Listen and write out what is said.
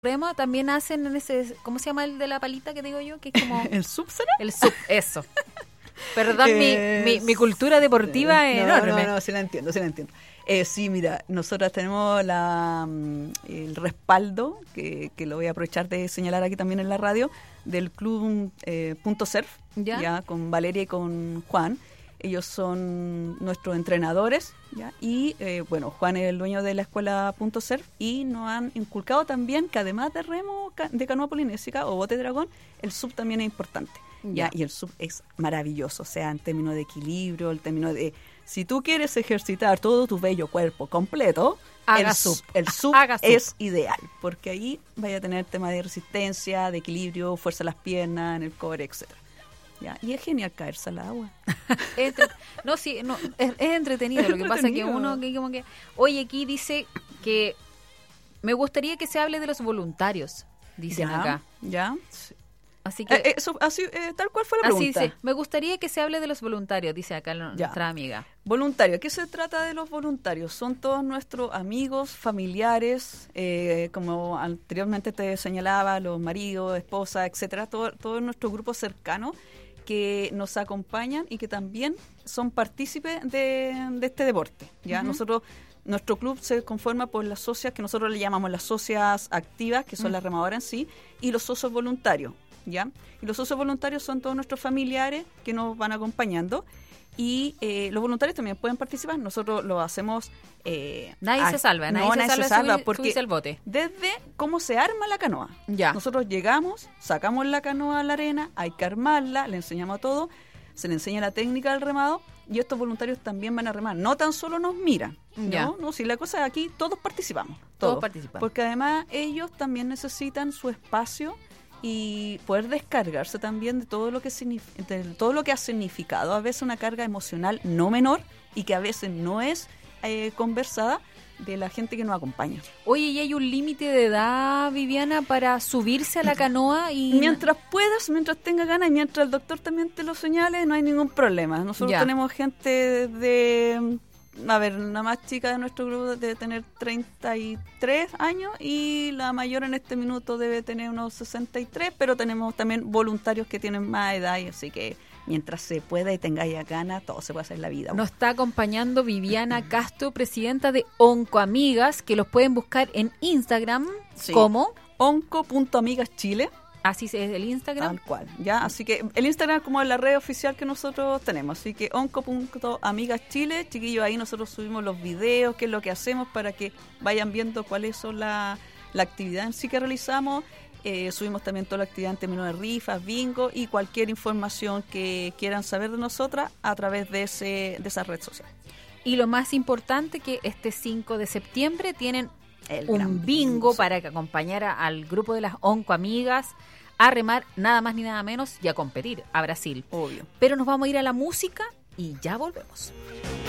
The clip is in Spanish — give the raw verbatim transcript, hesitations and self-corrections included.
remo también hacen en ese, ¿cómo se llama el de la palita que digo yo? Que es como ¿El sub será? el sub, eso. Perdón, Eh, mi, mi, mi cultura deportiva sí. es no, enorme. No, no, sí la entiendo, sí la entiendo. Eh, sí, mira, nosotras tenemos la, el respaldo, que, que lo voy a aprovechar de señalar aquí también en la radio, del club eh, Punto Surf, ¿Ya? ¿ya? Con Valeria y con Juan. Ellos son nuestros entrenadores, ¿ya? Y eh, bueno, Juan es el dueño de la escuela Punto Surf y nos han inculcado también que además de remo de canoa polinésica o bote dragón, el sub también es importante. ¿Ya? Y el sub es maravilloso, o sea, en términos de equilibrio, en términos de... Si tú quieres ejercitar todo tu bello cuerpo completo, Haga el sub. sub, el sub Haga sub. es ideal, porque ahí vaya a tener tema de resistencia, de equilibrio, fuerza en las piernas, en el core, etcétera. ¿Ya? Y es genial caerse al agua. Entre- no, sí, no, es, es entretenido. Es Lo que pasa es que entretenido. uno que como que... Oye, aquí dice que me gustaría que se hable de los voluntarios, dicen ¿Ya? acá. ¿Ya? Así que... Eh, eso, así, eh, tal cual fue la así pregunta. dice, me gustaría que se hable de los voluntarios, dice acá la- Ya. nuestra amiga. Voluntario, ¿qué se trata de los voluntarios? Son todos nuestros amigos, familiares, eh, como anteriormente te señalaba, los maridos, esposas, etcétera, todo, todo nuestro grupo cercano que nos acompañan y que también son partícipes de, de este deporte. Ya Ujú. nosotros, nuestro club se conforma por las socias que nosotros le llamamos las socias activas, que son Mm. las remadoras en sí, y los socios voluntarios. ¿Ya? Y los socios voluntarios son todos nuestros familiares que nos van acompañando y eh, los voluntarios también pueden participar. Nosotros lo hacemos... Eh, Nadie a- se salva, nadie no, se nadie salva, se salva subir- porque subirse al bote. desde cómo se arma la canoa. Ya. Nosotros llegamos, sacamos la canoa a la arena, hay que armarla, le enseñamos todo, se le enseña la técnica del remado y estos voluntarios también van a remar. No tan solo nos miran, Ya. ¿no? No, si la cosa es aquí, todos participamos. Todos participamos. Porque además ellos también necesitan su espacio y poder descargarse también de todo lo que signif- de todo lo que ha significado a veces una carga emocional no menor y que a veces no es eh, conversada de la gente que nos acompaña. Oye, ¿y hay un límite de edad, Viviana, para subirse a la canoa? Y Mientras puedas, mientras tengas ganas y mientras el doctor también te lo señale, no hay ningún problema. Nosotros Ya. tenemos gente de, a ver, la más chica de nuestro grupo debe tener treinta y tres años y la mayor en este minuto debe tener unos sesenta y tres, pero tenemos también voluntarios que tienen más edad, y así que mientras se pueda y tengáis ganas, todo se puede hacer en la vida. nos está acompañando Viviana Castro, presidenta de Oncoamigas, que los pueden buscar en Instagram Sí. como, onco punto amigas chile. así es el Instagram. Tal cual, ya, así que el Instagram es como la red oficial que nosotros tenemos, así que onco punto amigas chile, chiquillos, ahí nosotros subimos los videos, qué es lo que hacemos para que vayan viendo cuáles son la, la actividad en sí que realizamos, eh, subimos también toda la actividad en términos de rifas, bingo y cualquier información que quieran saber de nosotras a través de, ese, de esa red social. Y lo más importante, que este cinco de septiembre tienen El un gran bingo sí. para que acompañara al grupo de las Oncoamigas a remar nada más ni nada menos y a competir a Brasil. Obvio. Pero nos vamos a ir a la música y ya volvemos.